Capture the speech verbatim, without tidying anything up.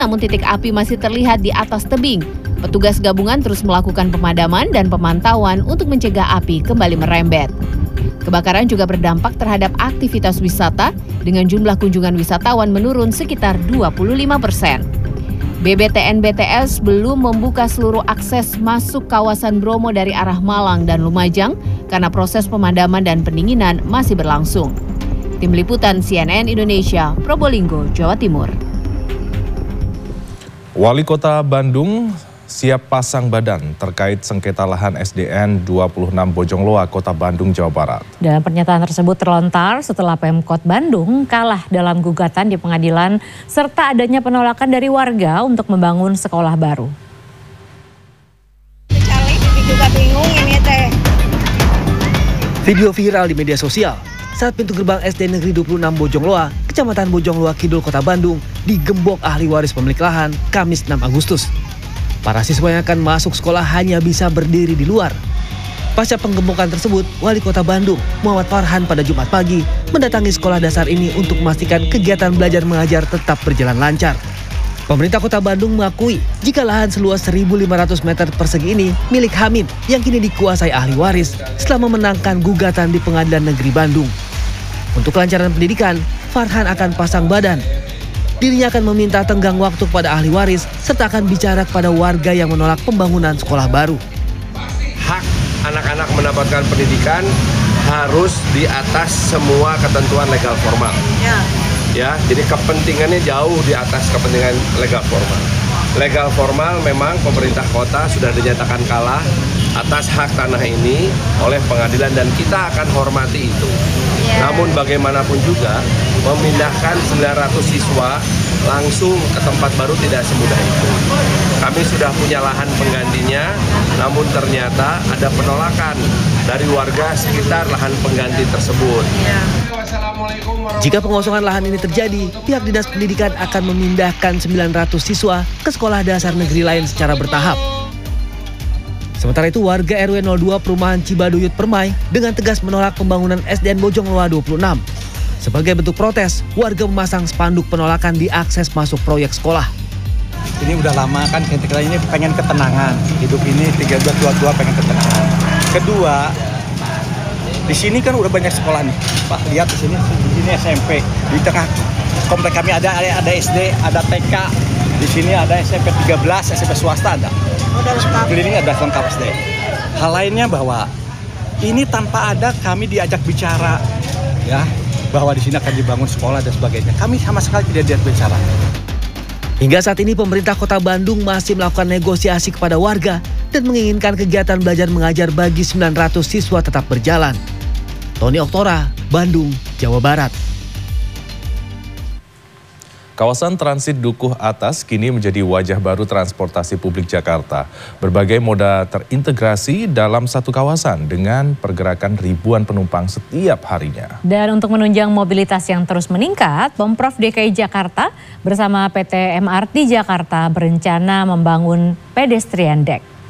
namun titik api masih terlihat di atas tebing. Petugas gabungan terus melakukan pemadaman dan pemantauan untuk mencegah api kembali merembet. Kebakaran juga berdampak terhadap aktivitas wisata dengan jumlah kunjungan wisatawan menurun sekitar dua puluh lima persen. B B T N B T S belum membuka seluruh akses masuk kawasan Bromo dari arah Malang dan Lumajang karena proses pemadaman dan pendinginan masih berlangsung. Tim Liputan C N N Indonesia, Probolinggo, Jawa Timur. Wali Kota Bandung siap pasang badan terkait sengketa lahan S D N dua puluh enam Bojongloa, Kota Bandung, Jawa Barat. Dan pernyataan tersebut terlontar setelah Pemkot Bandung kalah dalam gugatan di pengadilan serta adanya penolakan dari warga untuk membangun sekolah baru. Juga bingung ini teh. Video viral di media sosial saat pintu gerbang S D N Negeri dua puluh enam Bojongloa, Kecamatan Bojongloa Kidul, Kota Bandung, digembok ahli waris pemilik lahan Kamis enam Agustus. Para siswa yang akan masuk sekolah hanya bisa berdiri di luar. Pasca penggembokan tersebut, Wali Kota Bandung, Muhammad Farhan pada Jumat pagi mendatangi sekolah dasar ini untuk memastikan kegiatan belajar mengajar tetap berjalan lancar. Pemerintah Kota Bandung mengakui jika lahan seluas seribu lima ratus meter persegi ini milik Hamim yang kini dikuasai ahli waris setelah memenangkan gugatan di Pengadilan Negeri Bandung. Untuk kelancaran pendidikan, Farhan akan pasang badan. Dirinya akan meminta tenggang waktu kepada ahli waris serta akan bicara kepada warga yang menolak pembangunan sekolah baru. Hak anak-anak mendapatkan pendidikan harus di atas semua ketentuan legal formal. Ya. Ya, jadi kepentingannya jauh di atas kepentingan legal formal. Legal formal memang pemerintah kota sudah dinyatakan kalah atas hak tanah ini oleh pengadilan dan kita akan hormati itu. Yeah. Namun bagaimanapun juga memindahkan sembilan ratus siswa langsung ke tempat baru tidak semudah itu. Kami sudah punya lahan penggantinya, namun ternyata ada penolakan dari warga sekitar lahan pengganti tersebut. Yeah. Jika pengosongan lahan ini terjadi, pihak Dinas Pendidikan akan memindahkan sembilan ratus siswa ke sekolah dasar negeri lain secara bertahap. Sementara itu, warga R W nol dua Perumahan Cibaduyut Permai dengan tegas menolak pembangunan S D N Bojongloa dua puluh enam. Sebagai bentuk protes, warga memasang spanduk penolakan di akses masuk proyek sekolah. Ini udah lama kan kita ini pengen ketenangan. Hidup ini tiga belas tua-tua pengen ketenangan. Kedua, di sini kan udah banyak sekolah nih. Pak, lihat di sini, di sini S M P. Di tengah komplek kami ada ada S D, ada T K. Di sini ada S M P tiga belas, S M P swasta ada. Keliling ada lengkap S D. Hal lainnya bahwa ini tanpa ada kami diajak bicara, ya, bahwa di sini akan dibangun sekolah dan sebagainya. Kami sama sekali tidak diajak bicara. Hingga saat ini pemerintah Kota Bandung masih melakukan negosiasi kepada warga dan menginginkan kegiatan belajar mengajar bagi sembilan ratus siswa tetap berjalan. Tony Oktora, Bandung, Jawa Barat. Kawasan transit Dukuh Atas kini menjadi wajah baru transportasi publik Jakarta. Berbagai moda terintegrasi dalam satu kawasan dengan pergerakan ribuan penumpang setiap harinya. Dan untuk menunjang mobilitas yang terus meningkat, Pemprov D K I Jakarta bersama P T M R T Jakarta berencana membangun pedestrian deck.